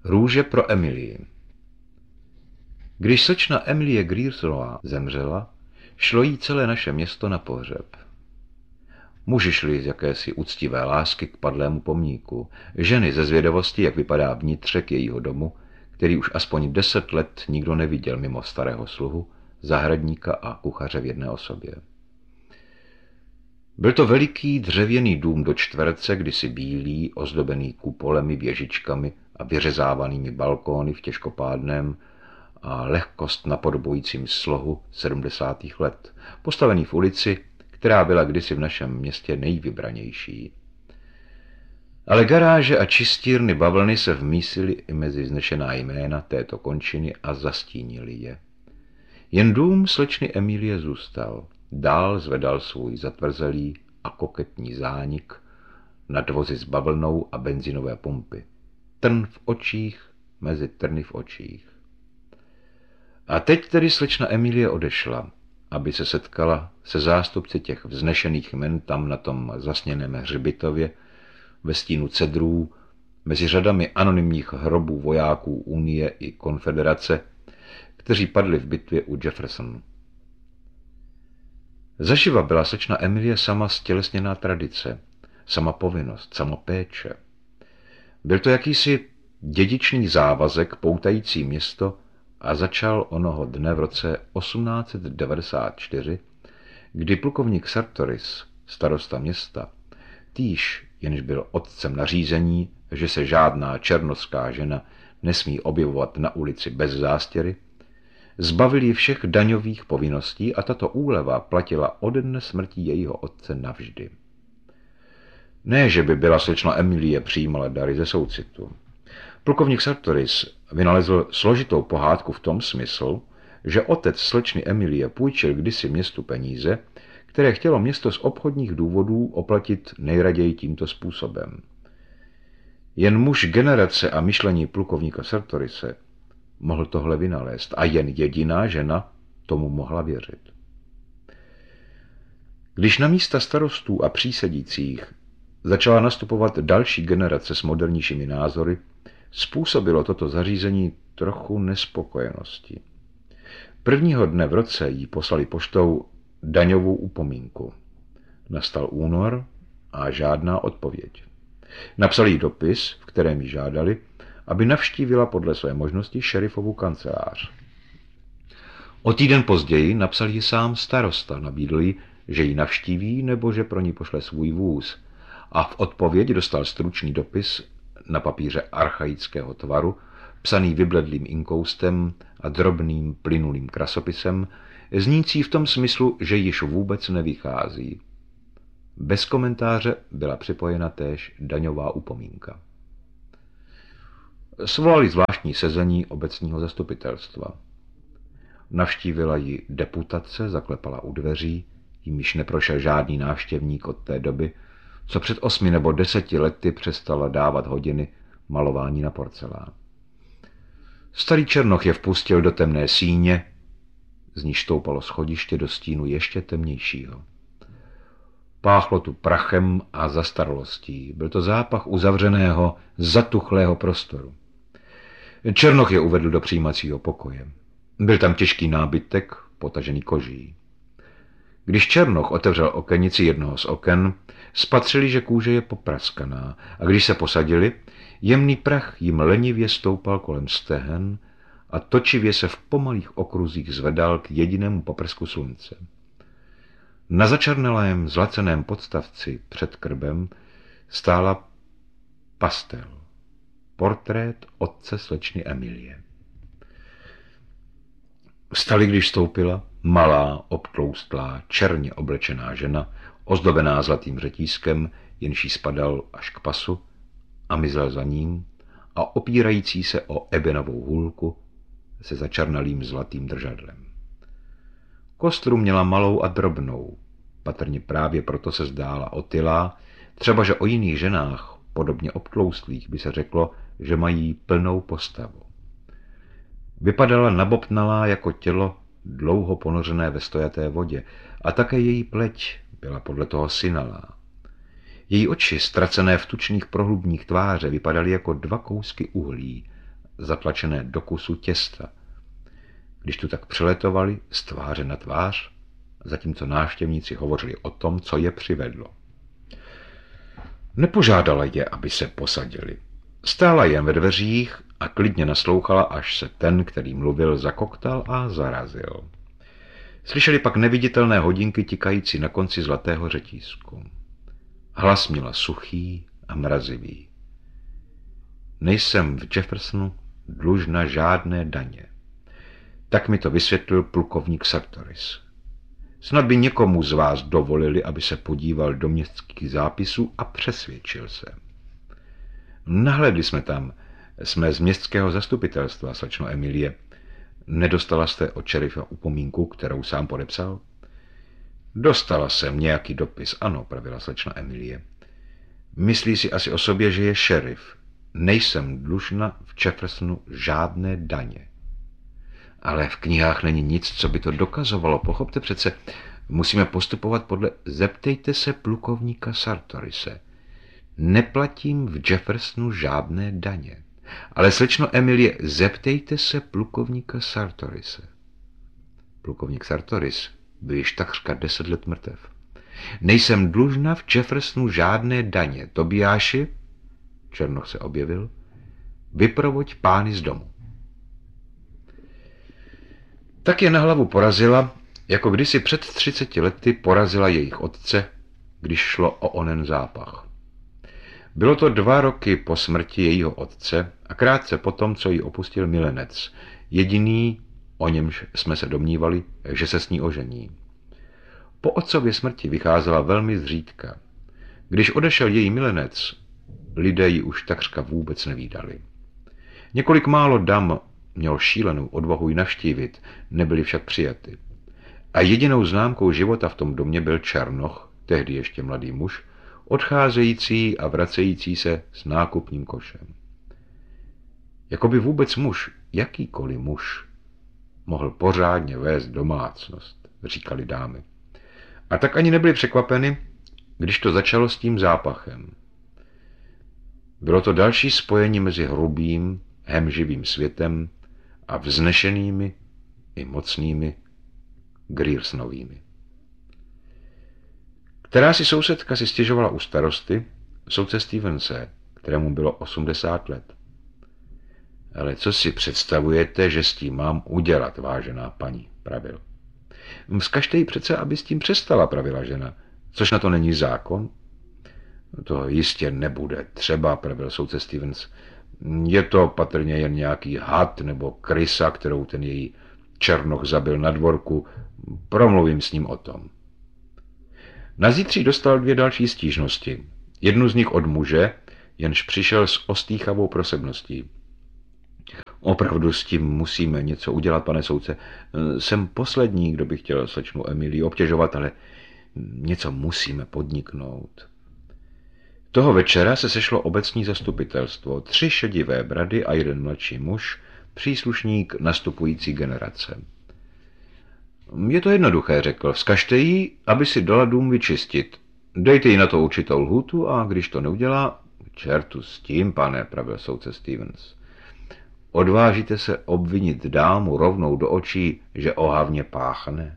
Růže pro Emilii. Když slečna Emilie Griersová zemřela, šlo jí celé naše město na pohřeb. Muži šli z jakési úctivé lásky k padlému pomníku, ženy ze zvědavosti, jak vypadá vnitřek jejího domu, který už aspoň 10 let nikdo neviděl mimo starého sluhu, zahradníka a kuchaře v jedné osobě. Byl to veliký dřevěný dům do čtverce, kdysi bílý, ozdobený kupolemi, věžičkami a vyřezávanými balkóny v těžkopádném a lehkost napodobujícím slohu 70. let, postavený v ulici, která byla kdysi v našem městě nejvybranější. Ale garáže a čistírny bavlny se vmísily i mezi vznešená jména této končiny a zastínili je. Jen dům slečny Emilie zůstal. Dál zvedal svůj zatvrzelý a koketní zánik nad vozy s bavlnou a benzinové pumpy. Trn v očích mezi trny v očích. A teď tedy slečna Emilie odešla, aby se setkala se zástupci těch vznešených jmen tam na tom zasněném hřbitově, ve stínu cedrů, mezi řadami anonymních hrobů vojáků Unie i Konfederace, kteří padli v bitvě u Jeffersonu. Zaživa byla slečna Emilie sama stělesněná tradice, sama povinnost, sama péče. Byl to jakýsi dědičný závazek poutající město a začal onoho dne v roce 1894, kdy plukovník Sartoris, starosta města, týž jenž byl otcem nařízení, že se žádná černošská žena nesmí objevovat na ulici bez zástěry, zbavil ji všech daňových povinností a tato úleva platila ode dne smrti jejího otce navždy. Ne, že by byla slečna Emilie přijímala dary ze soucitu. Plukovník Sartoris vynalezl složitou pohádku v tom smyslu, že otec slečny Emilie půjčil kdysi městu peníze, které chtělo město z obchodních důvodů oplatit nejraději tímto způsobem. Jen muž generace a myšlení plukovníka Sartorise mohl tohle vynalézt a jen jediná žena tomu mohla věřit. Když na místa starostů a přísedících začala nastupovat další generace s modernějšími názory, způsobilo toto zařízení trochu nespokojenosti. Prvního dne v roce jí poslali poštou daňovou upomínku. Nastal únor a žádná odpověď. Napsali jí dopis, v kterém jí žádali, aby navštívila podle své možnosti šerifovu kancelář. O týden později napsal jí sám starosta, nabídl jí, že ji navštíví nebo že pro ní pošle svůj vůz, a v odpověď dostal stručný dopis na papíře archaického tvaru, psaný vybledlým inkoustem a drobným plynulým krasopisem, znící v tom smyslu, že již vůbec nevychází. Bez komentáře byla připojena též daňová upomínka. Svolali zvláštní sezení obecního zastupitelstva. Navštívila ji deputace, zaklepala u dveří, jimž neprošel žádný návštěvník od té doby, co před 8 nebo 10 lety přestala dávat hodiny malování na porcelán. Starý černoch je vpustil do temné síně, z níž stoupalo schodiště do stínu ještě temnějšího. Páchlo tu prachem a zastaralostí. Byl to zápach uzavřeného, zatuchlého prostoru. Černoch je uvedl do přijímacího pokoje. Byl tam těžký nábytek, potažený koží. Když Černoch otevřel okenici jednoho z oken, spatřili, že kůže je popraskaná, a když se posadili, jemný prach jim lenivě stoupal kolem stehen a točivě se v pomalých okruzích zvedal k jedinému paprsku slunce. Na začernalém zlaceném podstavci před krbem stála pastel, portrét otce slečny Emilie. Vstali, když vstoupila, malá, obtloustlá, černě oblečená žena, ozdobená zlatým řetízkem, jenž jí spadal až k pasu, a mizel za ním, a opírající se o ebenovou hůlku se začarnalým zlatým držadlem. Kostru měla malou a drobnou, patrně právě proto se zdála otylá, třeba že o jiných ženách, podobně obtloustlých, by se řeklo, že mají plnou postavu. Vypadala nabobtnalá jako tělo dlouho ponořené ve stojaté vodě a také její pleť byla podle toho synalá. Její oči, ztracené v tučných prohlubních tváře, vypadaly jako 2 kousky uhlí zatlačené do kusu těsta, když tu tak přeletovali z tváře na tvář, zatímco návštěvníci hovořili o tom, co je přivedlo. Nepožádala je, aby se posadili. Stála jen ve dveřích a klidně naslouchala, až se ten, který mluvil, zakoktal a zarazil. Slyšeli pak neviditelné hodinky tikající na konci zlatého řetízku. Hlas měla suchý a mrazivý. Nejsem v Jeffersonu dlužna žádné daně. Tak mi to vysvětlil plukovník Sartoris. Snad by někomu z vás dovolili, aby se podíval do městských zápisů a přesvědčil se. Nahlédli jsme tam. Jsme z městského zastupitelstva, slečno Emilie. Nedostala jste od šerifa upomínku, kterou sám podepsal? Dostala jsem nějaký dopis, ano, pravila slečna Emilie. Myslí si asi o sobě, že je šerif. Nejsem dlužna v Jeffersonu žádné daně. Ale v knihách není nic, co by to dokazovalo. Pochopte přece, musíme postupovat podle... Zeptejte se plukovníka Sartorise. Neplatím v Jeffersonu žádné daně. Ale slečno Emilie, zeptejte se plukovníka Sartorise. Plukovník Sartoris byl již takřka 10 let mrtev. Nejsem dlužna v Jeffersonu žádné daně. Tobiáši, Černoch se objevil, vyprovoď pány z domu. Tak je na hlavu porazila, jako kdysi před 30 lety porazila jejich otce, když šlo o onen zápach. Bylo to 2 roky po smrti jejího otce a krátce potom, co ji opustil milenec, jediný, o němž jsme se domnívali, že se s ní ožení. Po otcově smrti vycházela velmi zřídka. Když odešel její milenec, lidé ji už takřka vůbec nevídali. Několik málo dam měl šílenou odvahu ji navštívit, nebyli však přijaty. A jedinou známkou života v tom domě byl Černoch, tehdy ještě mladý muž, odcházející a vracející se s nákupním košem. Jakoby vůbec muž, jakýkoliv muž, mohl pořádně vést domácnost, říkali dámy. A tak ani nebyli překvapeny, když to začalo s tím zápachem. Bylo to další spojení mezi hrubým, hemživým světem a vznešenými i mocnými Griersnovými. Která si sousedka si stěžovala u starosty, soudce Stevense, kterému bylo 80 let. Ale co si představujete, že s tím mám udělat, vážená paní, pravil. Vzkažte jí přece, aby s tím přestala, pravila žena. Což na to není zákon? To jistě nebude třeba, pravil soudce Stevens. Je to patrně jen nějaký had nebo krysa, kterou ten její Černoch zabil na dvorku. Promluvím s ním o tom. Na zítří dostal 2 další stížnosti. Jednu z nich od muže, jenž přišel s ostýchavou prosebností. Opravdu s tím musíme něco udělat, pane soudce. Jsem poslední, kdo by chtěl slečnu Emilii obtěžovat, ale něco musíme podniknout. Toho večera se sešlo obecní zastupitelstvo, 3 šedivé brady a 1 mladší muž, příslušník nastupující generace. Je to jednoduché, řekl. Vzkažte jí, aby si dala dům vyčistit. Dejte jí na to určitou lhůtu a když to neudělá, čertu s tím, pane, pravil soudce Stevens. Odvážíte se obvinit dámu rovnou do očí, že ohavně páchne?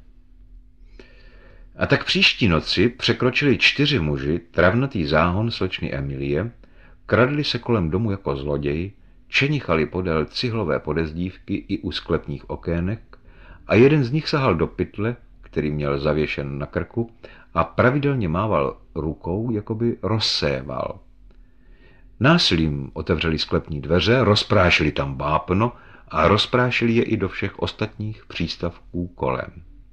A tak příští noci překročili 4 muži travnatý záhon slečny Emilie, kradli se kolem domu jako zloději, čenichali podél cihlové podezdívky i u sklepních okének a jeden z nich sahal do pytle, který měl zavěšen na krku a pravidelně mával rukou, jakoby rozséval. Násilím otevřeli sklepní dveře, rozprášili tam vápno a rozprášili je i do všech ostatních přístavků kolem.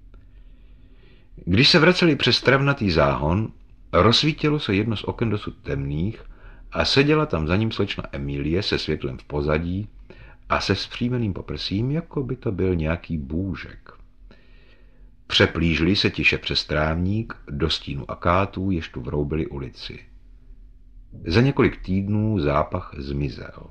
Když se vraceli přes travnatý záhon, rozsvítilo se jedno z oken dosud temných a seděla tam za ním slečna Emilie se světlem v pozadí a se vzpřímeným poprsím, jako by to byl nějaký bůžek. Přeplížili se tiše přes trávník do stínu akátů, jež tu vroubili ulici. Za několik týdnů zápach zmizel.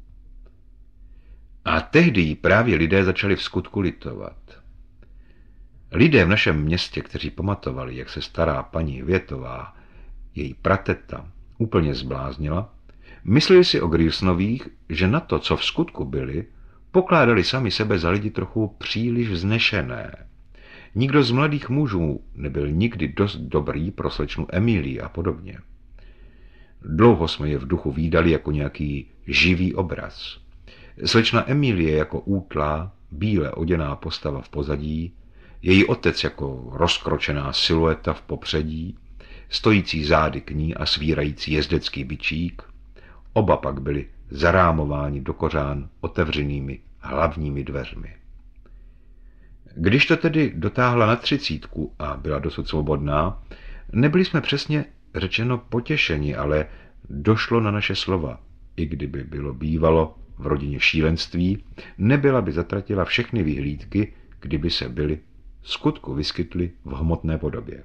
A tehdy jí právě lidé začali vskutku litovat. Lidé v našem městě, kteří pamatovali, jak se stará paní Větová, její prateta, úplně zbláznila, Mysleli si o Griersonových, že na to, co v skutku byli, pokládali sami sebe za lidi trochu příliš vznešené. Nikdo z mladých mužů nebyl nikdy dost dobrý pro slečnu Emilii a podobně. Dlouho jsme je v duchu vídali jako nějaký živý obraz. Slečna Emilie jako útlá, bíle oděná postava v pozadí, její otec jako rozkročená silueta v popředí, stojící zády k ní a svírající jezdecký bičík, oba pak byli zarámováni do kořán otevřenými hlavními dveřmi. Když to tedy dotáhla na 30 a byla dosud svobodná, nebyli jsme přesně řečeno potěšeni, ale došlo na naše slova. I kdyby bylo bývalo v rodině šílenství, nebyla by zatratila všechny vyhlídky, kdyby se byly skutku vyskytly v hmotné podobě.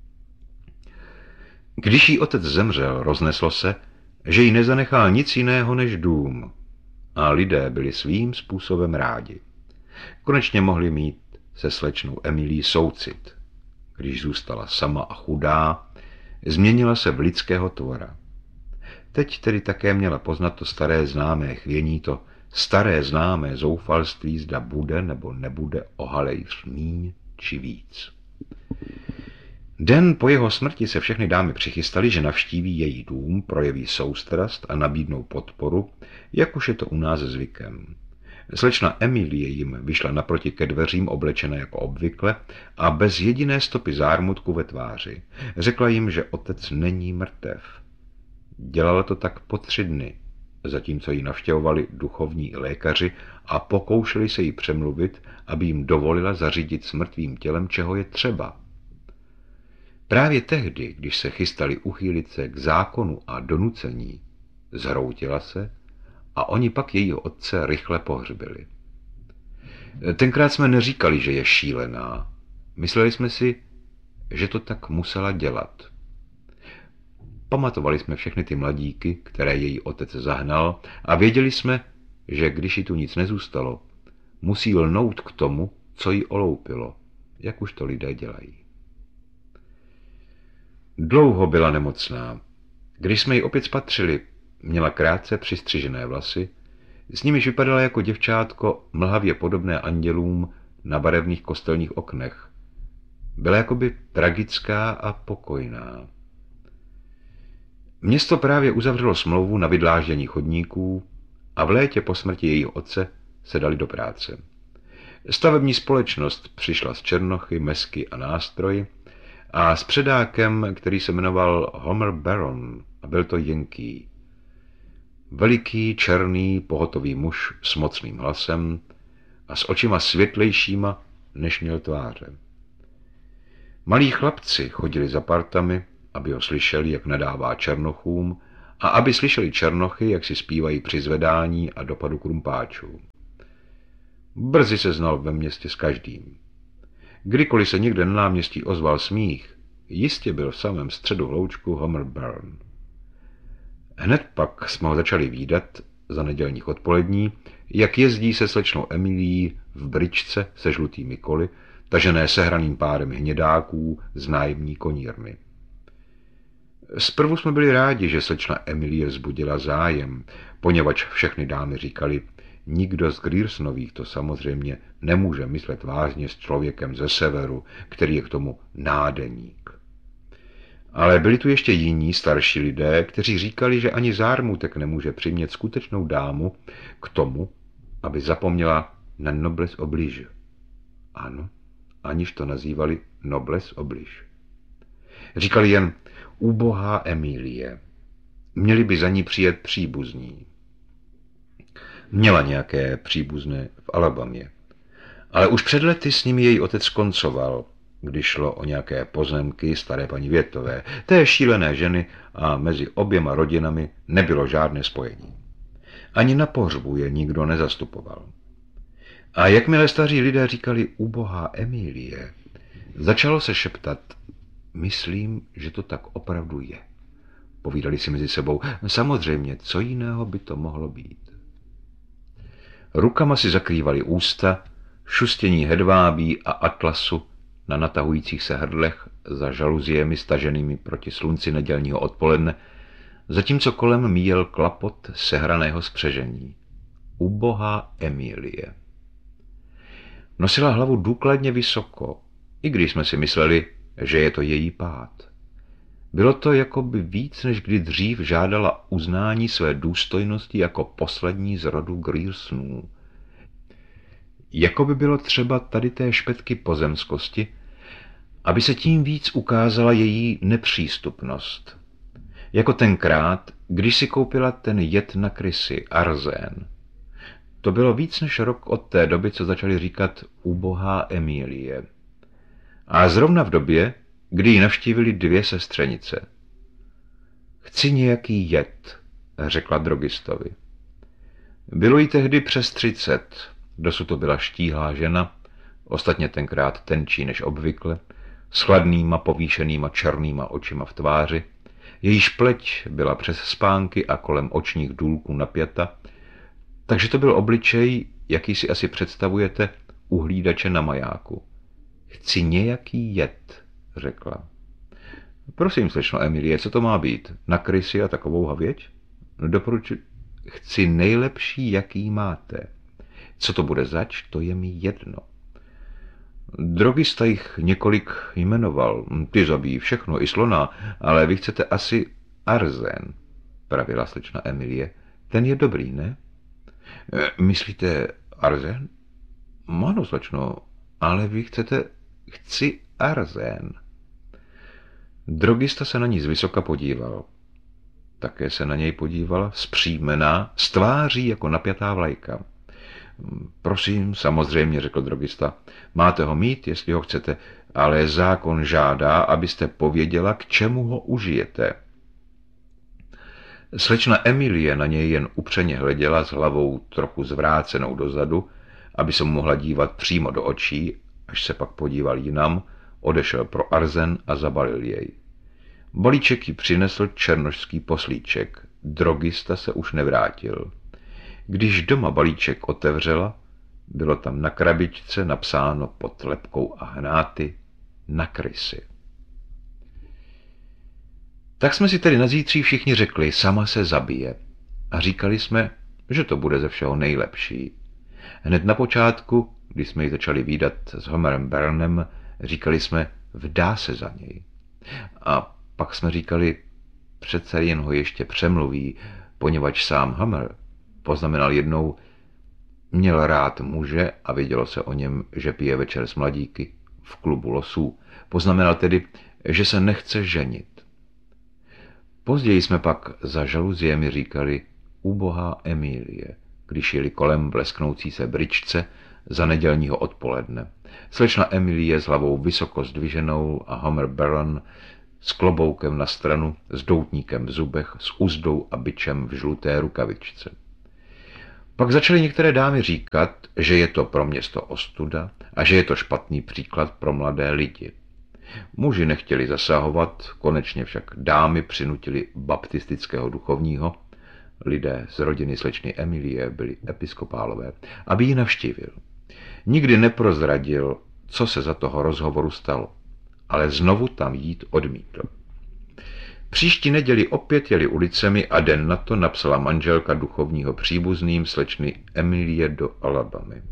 Když jí otec zemřel, rozneslo se, že jí nezanechal nic jiného než dům a lidé byli svým způsobem rádi. Konečně mohli mít se slečnou Emilí soucit. Když zůstala sama a chudá, změnila se v lidského tvora. Teď tedy také měla poznat to staré známé chvění, to staré známé zoufalství, zda bude nebo nebude ohalejř míň či víc. Den po jeho smrti se všechny dámy přichystali, že navštíví její dům, projeví soustrast a nabídnou podporu, jak už je to u nás zvykem. Slečna Emilie jim vyšla naproti ke dveřím oblečena jako obvykle a bez jediné stopy zármutku ve tváři. Řekla jim, že otec není mrtev. Dělala to tak po 3 dny, zatímco ji navštěvovali duchovní i lékaři a pokoušeli se jí přemluvit, aby jim dovolila zařídit s mrtvým tělem, čeho je třeba. Právě tehdy, když se chystali uchýlit se k zákonu a donucení, zhroutila se a oni pak jejího otce rychle pohřbili. Tenkrát jsme neříkali, že je šílená. Mysleli jsme si, že to tak musela dělat. Pamatovali jsme všechny ty mladíky, které její otec zahnal, a věděli jsme, že když jí tu nic nezůstalo, musí lnout k tomu, co jí oloupilo, jak už to lidé dělají. Dlouho byla nemocná. Když jsme ji opět spatřili, měla krátce přistřižené vlasy, s nimiž vypadala jako děvčátko mlhavě podobné andělům na barevných kostelních oknech. Byla jakoby tragická a pokojná. Město právě uzavřelo smlouvu na vydláždění chodníků a v létě po smrti jejího otce se dali do práce. Stavební společnost přišla z černochy, mesky a nástroji a s předákem, který se jmenoval Homer Baron, a byl to Yankee. Veliký, černý, pohotový muž s mocným hlasem a s očima světlejšíma, než měl tváře. Malí chlapci chodili za partami, aby ho slyšeli, jak nadává černochům, a aby slyšeli černochy, jak si zpívají při zvedání a dopadu krumpáčů. Brzy se znal ve městě s každým. Kdykoliv se někde na náměstí ozval smích, jistě byl v samém středu hloučku Homer Baron. Hned pak jsme ho začali vídat za nedělních odpolední, jak jezdí se slečnou Emilií v bryčce se žlutými koly, tažené sehraným párem hnědáků z nájemní konírny. Zprvu jsme byli rádi, že slečna Emilie vzbudila zájem, poněvadž všechny dámy říkali, nikdo z Griersonových to samozřejmě nemůže myslet vážně s člověkem ze severu, který je k tomu nádeník. Ale byli tu ještě jiní starší lidé, kteří říkali, že ani zármutek nemůže přimět skutečnou dámu k tomu, aby zapomněla na noblesse oblige. Ano, aniž to nazývali noblesse oblige. Říkali jen ubohá Emilie. Měli by za ní přijet příbuzní. Měla nějaké příbuzné v Alabamě. Ale už před lety s nimi její otec koncoval, když šlo o nějaké pozemky staré paní Větové, té šílené ženy, a mezi oběma rodinami nebylo žádné spojení. Ani na pohřbu je nikdo nezastupoval. A jakmile staří lidé říkali ubohá Emilie, začalo se šeptat, myslím, že to tak opravdu je. Povídali si mezi sebou, samozřejmě, co jiného by to mohlo být. Rukama si zakrývali ústa, šustění hedvábí a atlasu na natahujících se hrdlech za žaluziemi staženými proti slunci nedělního odpoledne zatímco kolem míjel klapot sehraného spřežení. Ubohá Emilie. Nosila hlavu důkladně vysoko, i když jsme si mysleli, že je to její pád. Bylo to, jako by víc než kdy dřív žádala uznání své důstojnosti jako poslední z rodu Griersonů. Jako by bylo třeba tady té špetky pozemskosti, aby se tím víc ukázala její nepřístupnost. Jako tenkrát, když si koupila ten jed na krysy, arzén. To bylo víc než rok od té doby, co začali říkat ubohá Emilie. A zrovna v době, kdy ji navštívili 2 sestřenice. Chci nějaký jed, řekla drogistovi. Bylo jí tehdy přes 30, dosud to byla štíhlá žena, ostatně tenkrát tenčí než obvykle, s chladnýma povýšenýma černýma očima v tváři. Jejíž pleť byla přes spánky a kolem očních důlků napjata, takže to byl obličej, jaký si asi představujete u hlídače na majáku. Chci nějaký jed, řekla. Prosím, slečno Emilie, co to má být? Na krysy a takovou havěť? Doporučuji. Chci nejlepší, jaký máte. Co to bude zač, to je mi jedno. Drogista jich několik jmenoval. Ty zabíjí všechno, i slona, ale vy chcete asi arzén, pravila slečna Emilie. Ten je dobrý, ne? Myslíte arzén? Ano, slečno, ale vy chcete... Chci arzén. Drogista se na ní zvysoka podíval. Také se na něj podívala, zpříjmená, s tváří jako napjatá vlajka. Prosím, samozřejmě, řekl drogista. Máte ho mít, jestli ho chcete, ale zákon žádá, abyste pověděla, k čemu ho užijete. Slečna Emilie na něj jen upřeně hleděla s hlavou trochu zvrácenou dozadu, aby se mu mohla dívat přímo do očí. Až se pak podíval jinam, odešel pro arzen a zabalil jej. Balíček jí přinesl černošský poslíček. Drogista se už nevrátil. Když doma balíček otevřela, bylo tam na krabičce napsáno pod lepkou a hnáty na krysy. Tak jsme si tedy na zítří všichni řekli, sama se zabije. A říkali jsme, že to bude ze všeho nejlepší. Hned na počátku, když jsme ji začali vídat s Homerem Burnem, říkali jsme, vdá se za něj. A pak jsme říkali, přece jen ho ještě přemluví, poněvadž sám Homer poznamenal jednou, měl rád muže a vědělo se o něm, že pije večer s mladíky v klubu losů. Poznamenal tedy, že se nechce ženit. Později jsme pak za žaluziemi říkali ubohá Emilie, když jeli kolem blesknoucí se bryczce za nedělního odpoledne. Slečna Emilie s hlavou vysoko zdviženou a Homer Baron s kloboukem na stranu, s doutníkem v zubech, s uzdou a bičem v žluté rukavičce. Pak začaly některé dámy říkat, že je to pro město ostuda a že je to špatný příklad pro mladé lidi. Muži nechtěli zasahovat, konečně však dámy přinutili baptistického duchovního, lidé z rodiny slečny Emilie byli episkopálové, aby ji navštívil. Nikdy neprozradil, co se za toho rozhovoru stalo, ale znovu tam jít odmítl. Příští neděli opět jeli ulicemi a den na to napsala manželka duchovního příbuzným slečny Emilie do Alabamy.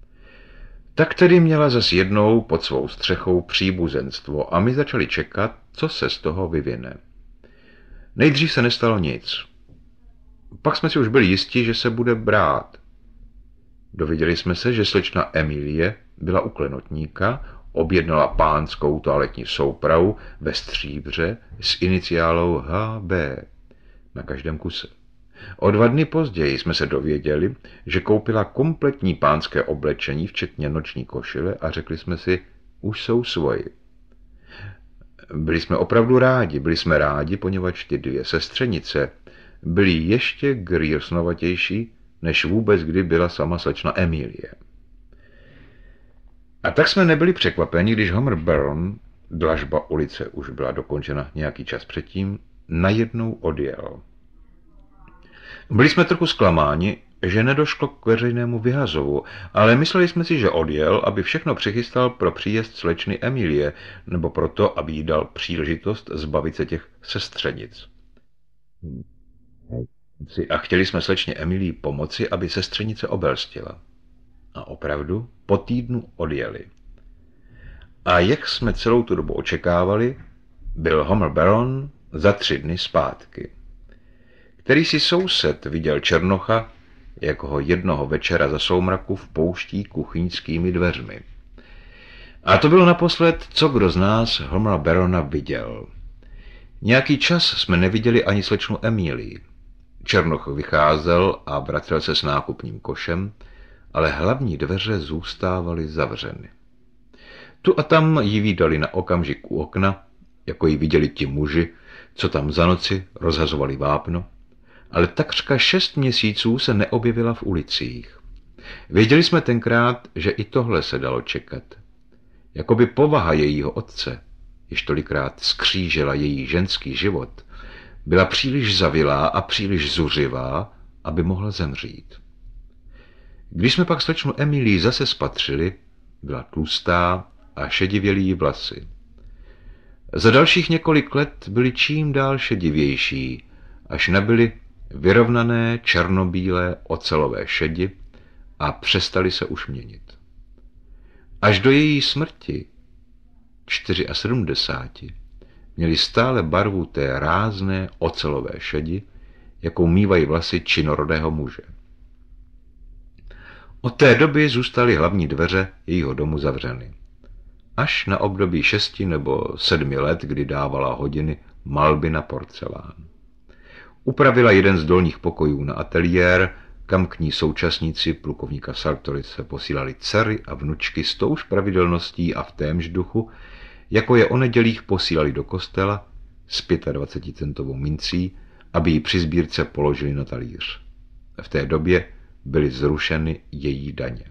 Tak tedy měla zas jednou pod svou střechou příbuzenstvo a my začali čekat, co se z toho vyvine. Nejdřív se nestalo nic. Pak jsme si už byli jistí, že se bude brát. Dověděli jsme se, že slečna Emilie byla u klenotníka, objednala pánskou toaletní soupravu ve stříbře s iniciálou HB na každém kuse. O 2 dny později jsme se dověděli, že koupila kompletní pánské oblečení, včetně noční košile, a řekli jsme si, už jsou svoji. Byli jsme opravdu rádi, poněvadž ty 2 sestřenice byly ještě Griersonovatější, než vůbec kdy byla sama slečna Emilie. A tak jsme nebyli překvapeni, když Homer Baron, dlažba ulice už byla dokončena nějaký čas předtím, najednou odjel. Byli jsme trochu zklamáni, že nedošlo k veřejnému vyhazovu, ale mysleli jsme si, že odjel, aby všechno přichystal pro příjezd slečny Emilie, nebo proto, aby jí dal příležitost zbavit se těch sestřenic. A chtěli jsme slečně Emilii pomoci, aby sestřenice obelstila. A opravdu po týdnu odjeli. A jak jsme celou tu dobu očekávali, byl Homer Baron za 3 dny zpátky. Který si soused viděl Černocha, jak ho jednoho večera za soumraku vpouští kuchyňskými dveřmi. A to bylo naposled, co kdo z nás Homera Barona viděl. Nějaký čas jsme neviděli ani slečnu Emilii. Černoch vycházel a vracel se s nákupním košem, ale hlavní dveře zůstávaly zavřeny. Tu a tam ji vídali na okamžik u okna, jako ji viděli ti muži, co tam za noci rozhazovali vápno, ale takřka 6 měsíců se neobjevila v ulicích. Věděli jsme tenkrát, že i tohle se dalo čekat. Jakoby povaha jejího otce, jež tolikrát skřížila její ženský život, byla příliš zavilá a příliš zuřivá, aby mohla zemřít. Když jsme pak slečnu Emilii zase spatřili, byla tlustá a šedivěly jí vlasy. Za dalších několik let byly čím dál šedivější, až nabyly vyrovnané černobílé ocelové šedi a přestaly se už měnit. Až do její smrti, 74, měly stále barvu té rázné ocelové šedi, jakou mívají vlasy činorodého muže. Od té doby zůstaly hlavní dveře jejího domu zavřeny. Až na období 6 nebo 7 let, kdy dávala hodiny malby na porcelán. Upravila jeden z dolních pokojů na ateliér, kam k ní současníci plukovníka Sartorice posílali dcery a vnučky s touž pravidelností a v témž duchu, jako je o nedělích posílali do kostela s 25centovou mincí, aby ji při sbírce položili na talíř. V té době byly zrušeny její daně.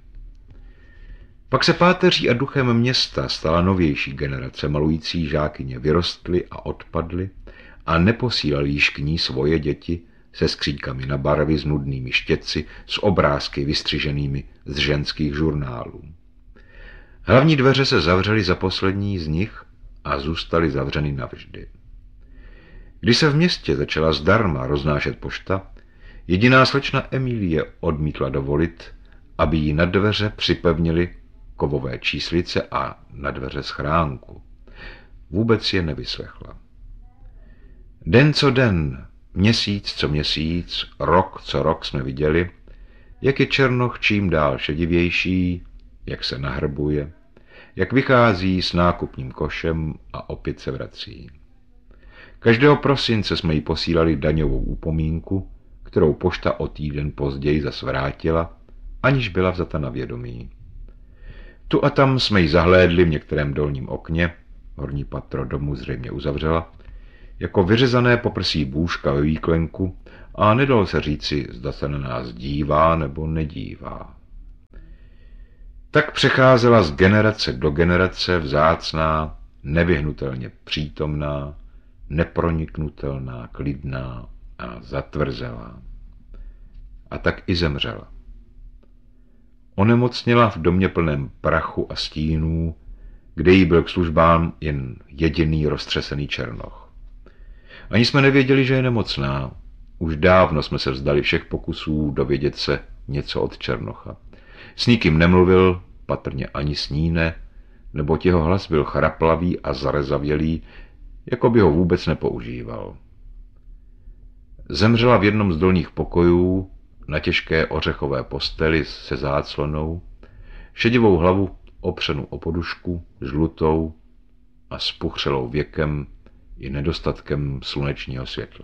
Pak se páteří a duchem města stala novější generace malující žákyně vyrostly a odpadly a neposílali již k ní svoje děti se skříňkami na barvy s nudnými štětci, s obrázky vystřiženými z ženských žurnálů. Hlavní dveře se zavřely za poslední z nich a zůstaly zavřeny navždy. Když se v městě začala zdarma roznášet pošta, jediná slečna Emilie odmítla dovolit, aby jí na dveře připevnili kovové číslice a na dveře schránku. Vůbec je nevyslechla. Den co den, měsíc co měsíc, rok co rok jsme viděli, jak je Černoch čím dál šedivější, jak se nahrbuje, jak vychází s nákupním košem a opět se vrací. Každého prosince jsme jí posílali daňovou upomínku, kterou pošta o týden později zas vrátila, aniž byla vzata na vědomí. Tu a tam jsme ji zahlédli v některém dolním okně, horní patro domu zřejmě uzavřela, jako vyřezané poprsí bůžka ve výklenku a nedalo se říci, zda se na nás dívá nebo nedívá. Tak přecházela z generace do generace vzácná, nevyhnutelně přítomná, neproniknutelná, klidná a zatvrzelá. A tak i zemřela. Onemocněla v domě plném prachu a stínů, kde jí byl k službám jen jediný roztřesený Černoch. Ani jsme nevěděli, že je nemocná. Už dávno jsme se vzdali všech pokusů dovědět se něco od Černocha. S nikým nemluvil, patrně ani s ní ne, neboť jeho hlas byl chraplavý a zarezavělý, jako by ho vůbec nepoužíval. Zemřela v jednom z dolních pokojů, na těžké ořechové posteli se záclonou, šedivou hlavu opřenou o podušku, žlutou a spuchřelou věkem i nedostatkem slunečního světla.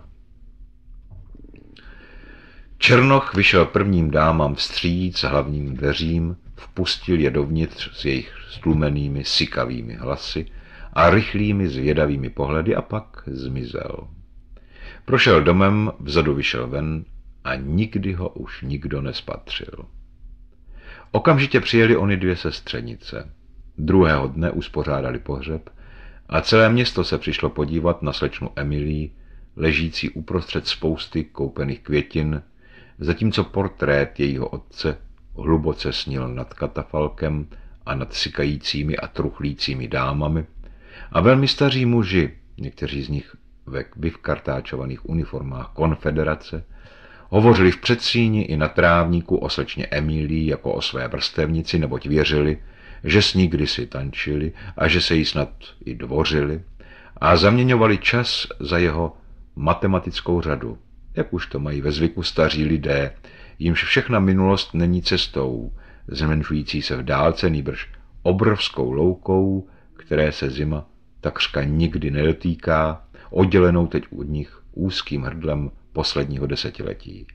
Černoch vyšel prvním dámám vstříc hlavním dveřím, vpustil je dovnitř s jejich stlumenými, sykavými hlasy a rychlými zvědavými pohledy a pak zmizel. Prošel domem, vzadu vyšel ven a nikdy ho už nikdo nespatřil. Okamžitě přijeli ony 2 sestřenice. Druhého dne uspořádali pohřeb a celé město se přišlo podívat na slečnu Emilii, ležící uprostřed spousty koupených květin, zatímco portrét jejího otce hluboce snil nad katafalkem a nad sykajícími a truchlícími dámami a velmi staří muži, někteří z nich ve vyvkartáčovaných uniformách konfederace, hovořili v předsíni i na trávníku o slečně Emílii jako o své vrstevnici, neboť věřili, že s ní kdysi tančili a že se jí snad i dvořili, a zaměňovali čas za jeho matematickou řadu, jak už to mají ve zvyku staří lidé, jimž všechna minulost není cestou, zmenšující se v dálce, nýbrž obrovskou loukou, které se zima takřka nikdy nedotýká, oddělenou teď od nich úzkým hrdlem posledního desetiletí.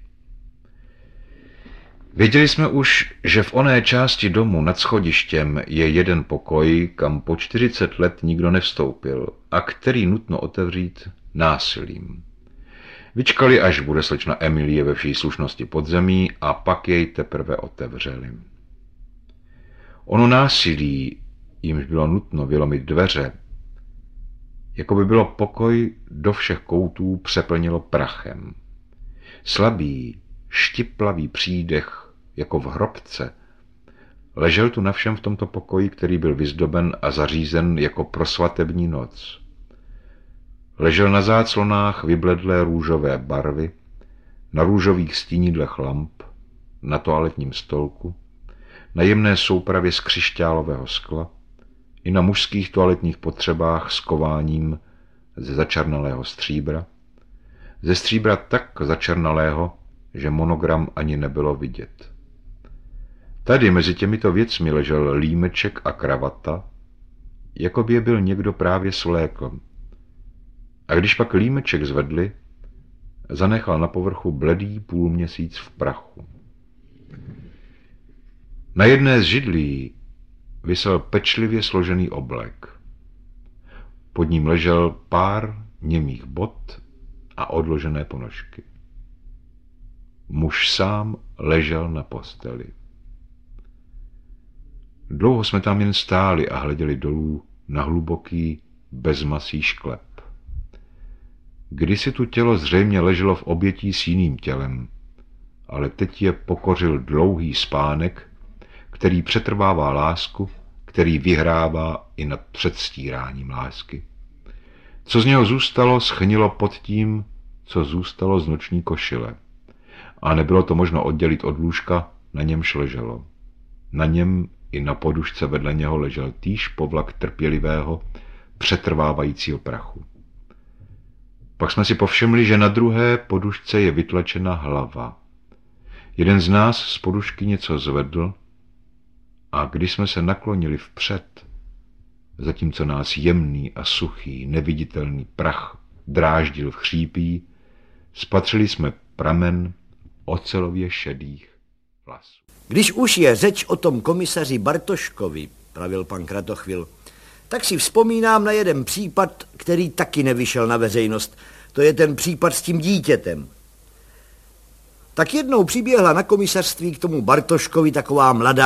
Věděli jsme už, že v oné části domu nad schodištěm je jeden pokoj, kam po 40 let nikdo nevstoupil a který nutno otevřít násilím. Vyčkali, až bude slečna Emilie ve vší slušnosti podzemí, a pak jej teprve otevřeli. Ono násilí, jimž bylo nutno vylomit dveře, jako by bylo pokoj do všech koutů přeplnilo prachem. Slabý, štiplavý přídech, jako v hrobce, ležel tu na všem v tomto pokoji, který byl vyzdoben a zařízen jako pro svatební noc. Ležel na záclonách vybledlé růžové barvy, na růžových stínidlech lamp, na toaletním stolku, na jemné soupravě z křišťálového skla i na mužských toaletních potřebách s kováním ze začernalého stříbra, ze stříbra tak začernalého, že monogram ani nebylo vidět. Tady mezi těmito věcmi ležel límeček a kravata, jako by je byl někdo právě svlékl. A když pak límeček zvedli, zanechal na povrchu bledý půlměsíc v prachu. Na jedné z židlí visel pečlivě složený oblek. Pod ním ležel pár němých bot a odložené ponožky. Muž sám ležel na posteli. Dlouho jsme tam jen stáli a hleděli dolů na hluboký, bezmasý šklep. Kdysi tu tělo zřejmě leželo v obětí s jiným tělem, ale teď je pokořil dlouhý spánek, který přetrvává lásku, který vyhrává i nad předstíráním lásky. Co z něho zůstalo, schnilo pod tím, co zůstalo z noční košile. A nebylo to možno oddělit od lůžka, na němž leželo. Na něm i na podušce vedle něho ležel týž povlak trpělivého, přetrvávajícího prachu. Pak jsme si povšimli, že na druhé podušce je vytlačena hlava. Jeden z nás z podušky něco zvedl a když jsme se naklonili vpřed, zatímco nás jemný a suchý, neviditelný prach dráždil v chřípí, spatřili jsme pramen ocelově šedých vlasů. Když už je řeč o tom komisaři Bartoškovi, pravil pan Kratochvil, tak si vzpomínám na jeden případ, který taky nevyšel na veřejnost. To je ten případ s tím dítětem. Tak jednou přiběhla na komisařství k tomu Bartoškovi taková mladá